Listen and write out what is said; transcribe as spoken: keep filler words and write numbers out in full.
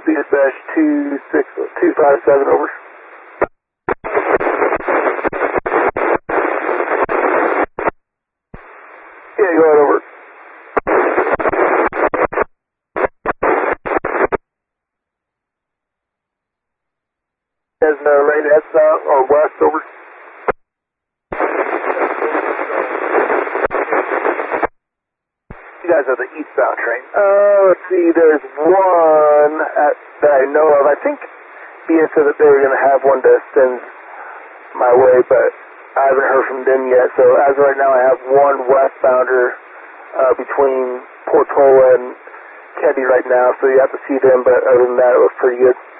dispatch two six two five seven, over. Yeah, go ahead, over. As uh, right at south or west, over. You guys are the eastbound train. Uh, let's see, there's one at, that I know of. I think B S said that they were going to have one to send my way, but I haven't heard from them yet. So as of right now, I have one westbounder uh, between Portola and Kennedy right now, so you have to see them, but other than that, it looks pretty good.